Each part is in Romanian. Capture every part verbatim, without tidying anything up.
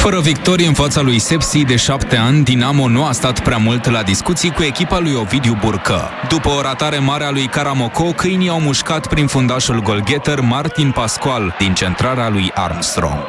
Fără victorie în fața lui Sepsi de șapte ani, Dinamo nu a stat prea mult la discuții cu echipa lui Ovidiu Burcă. După o ratare mare a lui Karamoco, câinii au mușcat prin fundașul golgheter Martin Pascual din centrarea lui Armstrong.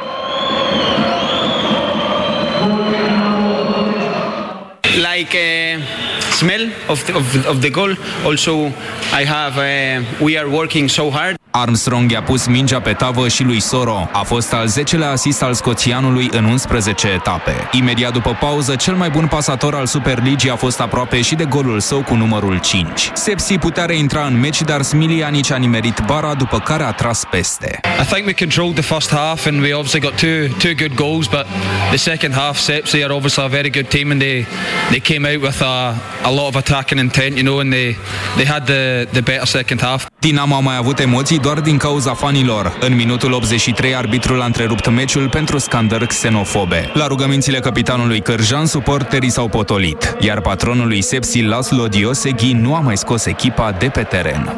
Like uh, smell of the, of, of the goal. Also, I have. Uh, we are working so hard. Armstrong i-a pus mingea pe tavă și lui Soro. A fost al zecelea asist al scoțianului în unsprezece etape. Imediat după pauză, cel mai bun pasator al Superligii a fost aproape și de golul său cu numărul cinci. Sepsi putea reintra în meci, dar Smilianic a nimerit bara, după care a tras peste. I think we controlled the first half and we obviously got two two good goals, but the second half, Sepsi are obviously a very good team and they they came out with a a lot of attacking intent, you know, and they they had the the better second half. Dinamo a mai avut emoții doar din cauza fanilor. În minutul optzeci și trei, arbitrul a întrerupt meciul pentru scandări xenofobe. La rugămințile capitanului Cârjan, suporterii s-au potolit, iar patronul lui Sepsi, Laszlo Dioseghi, nu a mai scos echipa de pe teren.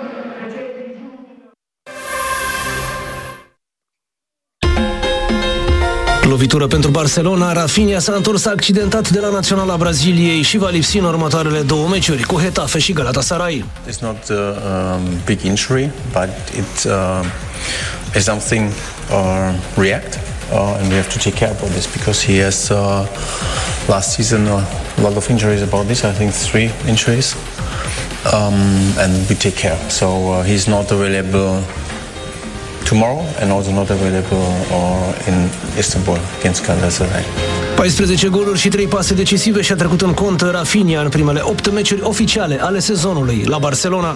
Lovitură pentru Barcelona. Rafinha s-a întors accidentat de la Naționala Braziliei și va lipsi în următoarele două meciuri cu Getafe și Galatasaray. It's not a um, big injury, but it uh, is something uh, react uh, and we have to take care about this because he has uh, last season uh, a lot of injuries about this. I think three injuries, um, and we take care. So uh, he's not available tomorrow and also not available uh, in Istanbul against Galatasaray. paisprezece goluri și trei pase decisive și-a trecut în cont Rafinha în primele opt meciuri oficiale ale sezonului la Barcelona.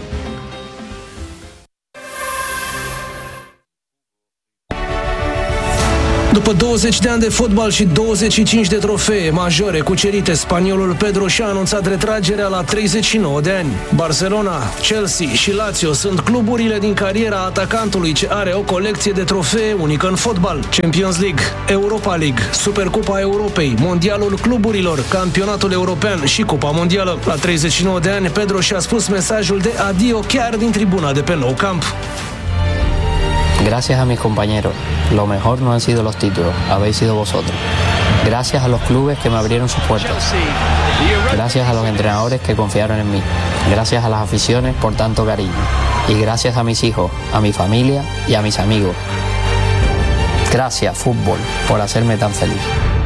După douăzeci de ani de fotbal și douăzeci și cinci de trofee majore cucerite, spaniolul Pedro și-a anunțat retragerea la treizeci și nouă de ani. Barcelona, Chelsea și Lazio sunt cluburile din cariera atacantului ce are o colecție de trofee unică în fotbal. Champions League, Europa League, Supercupa Europei, Mondialul Cluburilor, Campionatul European și Cupa Mondială. La treizeci și nouă de ani, Pedro și-a spus mesajul de adio chiar din tribuna de pe Nou Camp. Gracias a mis compañeros, lo mejor no han sido los títulos, habéis sido vosotros. Gracias a los clubes que me abrieron sus puertas. Gracias a los entrenadores que confiaron en mí. Gracias a las aficiones por tanto cariño. Y gracias a mis hijos, a mi familia y a mis amigos. Gracias, fútbol, por hacerme tan feliz.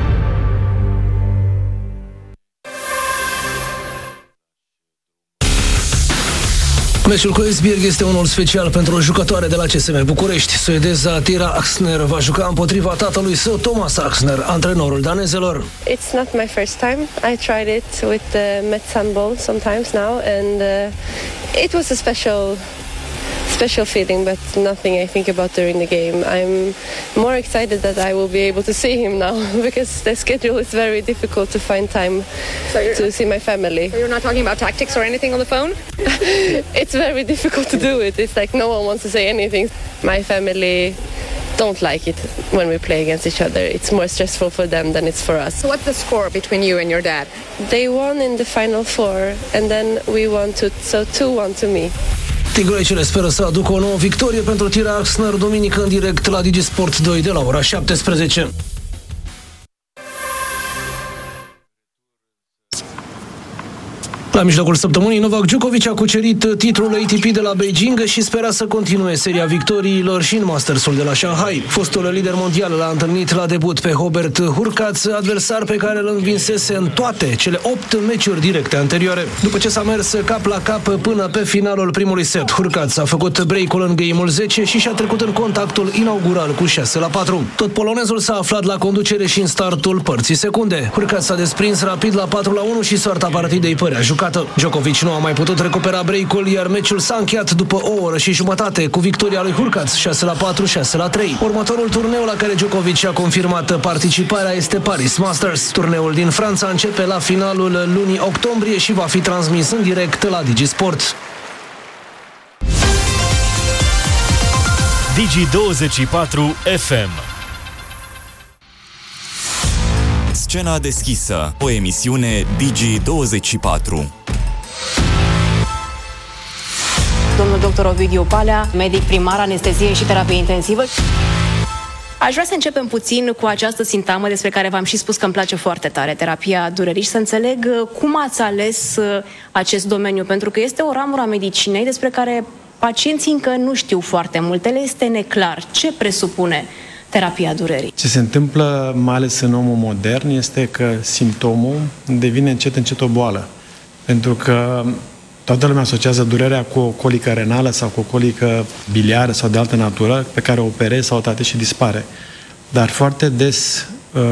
Meciul cu Esbjerg este unul special pentru o jucătoare de la C S M București. Suedeza Tira Axner va juca împotriva tatălui său, Thomas Axner, antrenorul danezelor. It's not my first time. I tried it with the Mets handball sometimes now, and uh, it was a special special feeling, but nothing I think about during the game. I'm more excited that I will be able to see him now because the schedule is very difficult to find time so to see my family. So you're not talking about tactics or anything on the phone? It's very difficult to do it. It's like no one wants to say anything. My family don't like it when we play against each other. It's more stressful for them than it's for us. So what's the score between you and your dad? They won in the final four, and then we won two, so two one to me. Tigroicele speră să aducă o nouă victorie pentru Tira Axner duminică în direct la DigiSport doi de la ora șaptesprezece. La mijlocul săptămânii, Novak Djokovic a cucerit titlul A T P de la Beijing și spera să continue seria victoriilor și în Mastersul de la Shanghai. Fostul lider mondial l-a întâlnit la debut pe Hubert Hurkacz, adversar pe care îl învinsese în toate cele opt meciuri directe anterioare. După ce s-a mers cap la cap până pe finalul primului set, Hurkacz a făcut break-ul în game-ul zece și și-a trecut în contactul inaugural cu șase la patru. Tot polonezul s-a aflat la conducere și în startul părții secunde. Hurkacz s-a desprins rapid la patru la unu și soarta partidei părea jucată. Djokovic nu a mai putut recupera break-ul, iar meciul s-a încheiat după o oră și jumătate cu victoria lui Hurkacz șase la patru, șase la trei. Următorul turneu la care Djokovic a confirmat participarea este Paris Masters. Turneul din Franța începe la finalul lunii octombrie și va fi transmis în direct la DigiSport. Digi douăzeci și patru F M. Scena deschisă, o emisiune Digi douăzeci și patru. Domnul doctor Ovidiu Palea, medic primar, anestezie și terapie intensivă. Aș vrea să începem puțin cu această sintagmă despre care v-am și spus că îmi place foarte tare, terapia durerii, și să înțeleg cum ați ales acest domeniu, pentru că este o ramură a medicinei despre care pacienții încă nu știu foarte multe, le este neclar. Ce presupune terapia durerii? Ce se întâmplă, mai ales în omul modern, este că simptomul devine încet încet o boală. Pentru că toată lumea asociază durerea cu o colică renală sau cu o colică biliară sau de altă natură pe care o operezi sau o tratezi și dispare. Dar foarte des,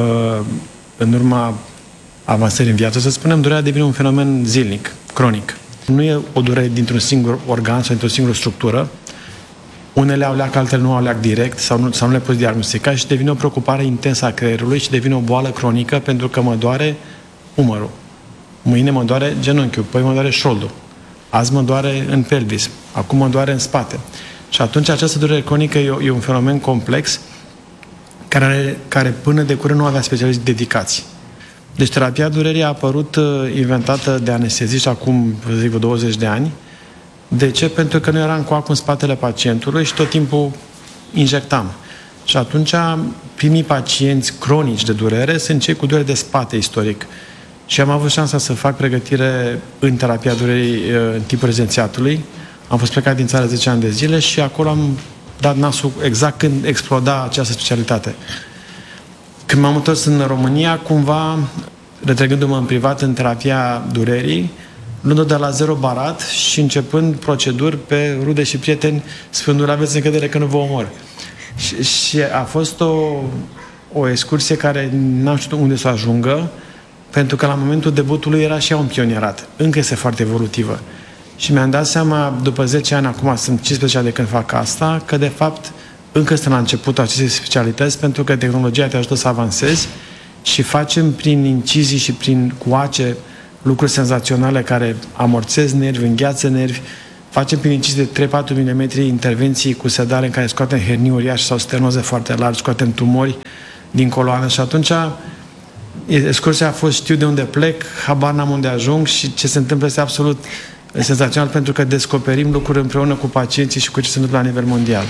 în urma avansării în viață, să spunem, durerea devine un fenomen zilnic, cronic. Nu e o durere dintr-un singur organ sau dintr-o singură structură. Unele au leac, altele nu au leac direct sau nu, sau nu le poți diagnostica și devine o preocupare intensă a creierului și devine o boală cronică pentru că mă doare umărul. Mâine mă doare genunchiul, păi mă doare șoldul. Azi mă doare în pelvis, acum mă doare în spate. Și atunci această durere cronică e, e un fenomen complex care, care până de curând nu avea specialiști dedicați. Deci terapia durerii a apărut inventată de anesteziști acum, vă zic, douăzeci de ani. De ce? Pentru că noi eram cu acul în spatele pacientului și tot timpul injectam. Și atunci primii pacienți cronici de durere sunt cei cu durere de spate istoric. Și am avut șansa să fac pregătire în terapia durerii în timpul rezidențiatului. Am fost plecat din țară zece ani de zile și acolo am dat nasul exact când exploda această specialitate. Când m-am întors în România, cumva, retrăgându-mă în privat în terapia durerii, luând-o de la zero barat și începând proceduri pe rude și prieteni, spunându-le, aveți încredere că nu vă omor. Și, și a fost o, o excursie care n-am știut unde să ajungă, pentru că la momentul debutului era și ea un pionierat. Încă este foarte evolutivă. Și mi-am dat seama, după zece ani, acum sunt cincisprezece ani de când fac asta, că de fapt încă sunt la începutul acestei specialități, pentru că tehnologia te ajută să avansezi și facem prin incizii și prin coace lucruri senzaționale care amorțez nervi, îngheață nervi. Facem prin incizii de trei patru milimetri intervenții cu sedare în care scoatem hernii uriașe sau stenoze foarte largi, scoatem tumori din coloană și atunci excursia a fost, știu de unde plec, habar n-am unde ajung și ce se întâmplă este absolut senzațional pentru că descoperim lucruri împreună cu pacienții și cu ce se întâmplă la nivel mondial.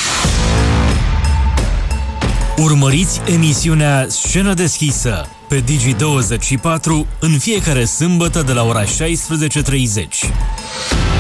Urmăriți emisiunea Scenă deschisă pe Digi douăzeci și patru în fiecare sâmbătă de la ora șaisprezece și treizeci.